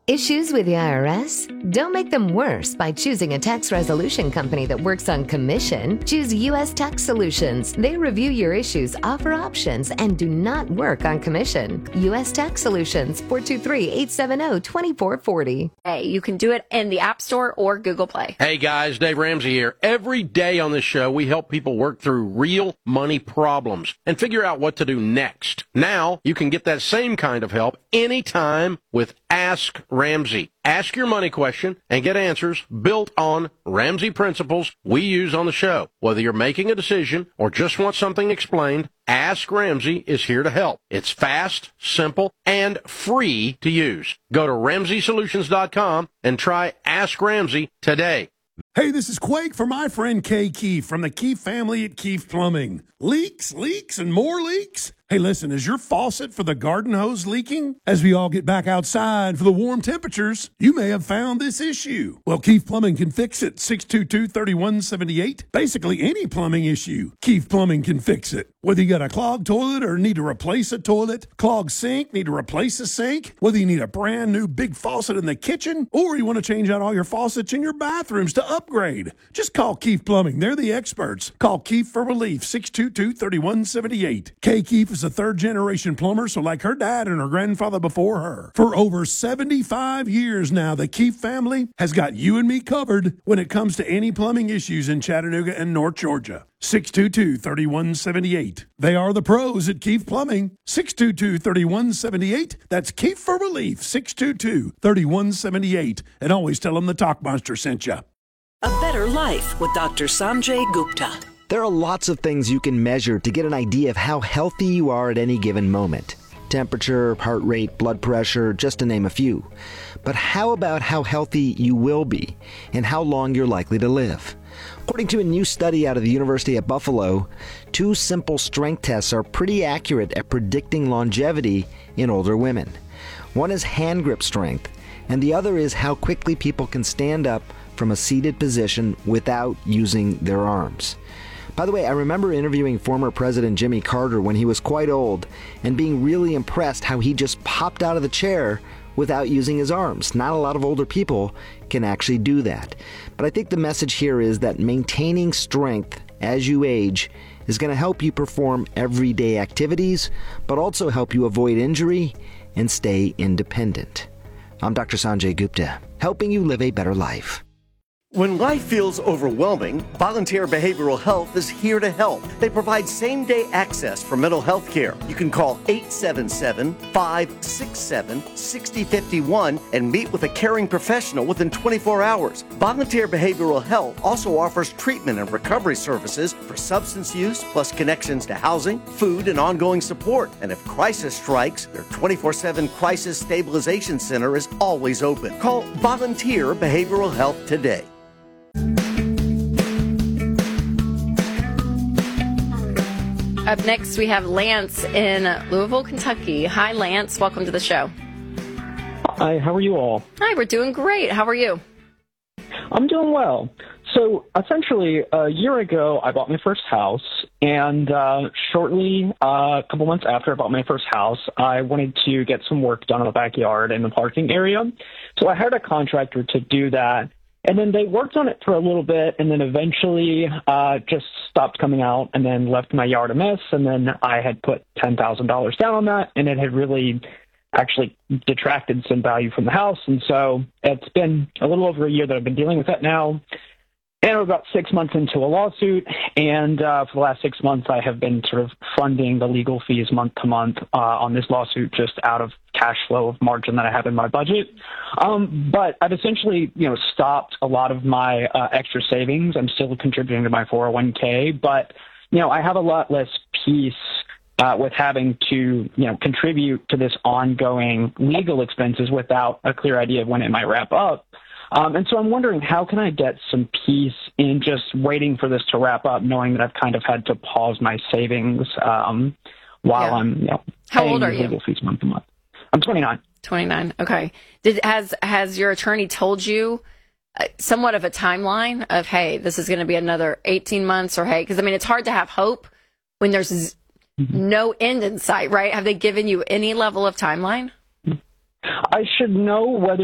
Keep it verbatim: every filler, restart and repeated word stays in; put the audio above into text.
Issues with the I R S? Don't make them worse by choosing a tax resolution company that works on commission. Choose U S Tax Solutions. They review your issues, offer options, and do not work on commission. U S Tax Solutions, four two three, eight seven zero, two four four zero. Hey, you can do it in the App Store or Google Play. Hey guys, Dave Ramsey here. Every day on this show, we help people work through real money problems and figure out what to do next. Now, you can get that same kind of help anytime with Ask Ramsey. Ask your money question and get answers built on Ramsey principles we use on the show. Whether you're making a decision or just want something explained, Ask Ramsey is here to help. It's fast, simple, and free to use. Go to ramsey solutions dot com and try Ask Ramsey today. Hey, this is Quake for my friend Kay Keefe from the Keefe family at Keefe Plumbing. Leaks, leaks, and more leaks? Hey, listen, is your faucet for the garden hose leaking? As we all get back outside for the warm temperatures, you may have found this issue. Well, Keefe Plumbing can fix it. six two two, three one seven eight. Basically, any plumbing issue, Keefe Plumbing can fix it. Whether you got a clogged toilet or need to replace a toilet, clogged sink, need to replace a sink, whether you need a brand new big faucet in the kitchen, or you want to change out all your faucets in your bathrooms to upgrade, just call Keefe Plumbing. They're the experts. Call Keefe for relief, six two two, three one seven eight. Kay Keefe is a third-generation plumber, so like her dad and her grandfather before her. For over seventy-five years now, the Keefe family has got you and me covered when it comes to any plumbing issues in Chattanooga and North Georgia. six two two, three one seven eight. They are the pros at Keefe Plumbing. six two two, three one seven eight. That's Keefe for relief, six two two, three one seven eight. And always tell them the Talk Monster sent you. A Better Life with Doctor Sanjay Gupta. There are lots of things you can measure to get an idea of how healthy you are at any given moment. Temperature, heart rate, blood pressure, just to name a few. But how about how healthy you will be and how long you're likely to live? According to a new study out of the University of Buffalo, two simple strength tests are pretty accurate at predicting longevity in older women. One is hand grip strength, and the other is how quickly people can stand up from a seated position without using their arms. By the way, I remember interviewing former President Jimmy Carter when he was quite old and being really impressed how he just popped out of the chair without using his arms. Not a lot of older people can actually do that. But I think the message here is that maintaining strength as you age is going to help you perform everyday activities, but also help you avoid injury and stay independent. I'm Doctor Sanjay Gupta, helping you live a better life. When life feels overwhelming, Volunteer Behavioral Health is here to help. They provide same-day access for mental health care. You can call eight seven seven, five six seven, six zero five one and meet with a caring professional within twenty-four hours. Volunteer Behavioral Health also offers treatment and recovery services for substance use, plus connections to housing, food, and ongoing support. And if crisis strikes, their twenty-four seven Crisis Stabilization Center is always open. Call Volunteer Behavioral Health today. Up next, we have Lance in Louisville, Kentucky. Hi, Lance. Welcome to the show. Hi, how are you all? Hi, we're doing great. How are you? I'm doing well. So, essentially, a year ago, I bought my first house, and uh, shortly, uh, a couple months after I bought my first house, I wanted to get some work done in the backyard and the parking area. So I hired a contractor to do that. And then they worked on it for a little bit and then eventually uh, just stopped coming out and then left my yard a mess. And then I had put ten thousand dollars down on that, and it had really actually detracted some value from the house. And so it's been a little over a year that I've been dealing with that now. And we're about six months into a lawsuit, and uh, for the last six months, I have been sort of funding the legal fees month to month uh, on this lawsuit just out of cash flow of margin that I have in my budget. Um, but I've essentially, you know, stopped a lot of my uh, extra savings. I'm still contributing to my four oh one k, but, you know, I have a lot less peace uh, with having to, you know, contribute to this ongoing legal expenses without a clear idea of when it might wrap up. Um, and so I'm wondering, how can I get some peace in just waiting for this to wrap up, knowing that I've kind of had to pause my savings um, while yeah. I'm, you know, how paying old are the you? legal fees month to month. I'm twenty-nine. twenty-nine. Okay. Did has has your attorney told you uh, somewhat of a timeline of, hey, this is going to be another eighteen months, or hey, because I mean, it's hard to have hope when there's mm-hmm. no end in sight, right? Have they given you any level of timeline? I should know whether